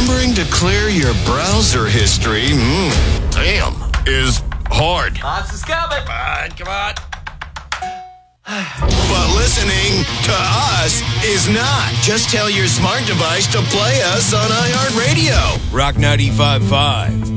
remembering to clear your browser history, damn, is hard. Monsters coming. Come on. But listening to us is not. Just tell your smart device to play us on iHeartRadio. Rock 95.5.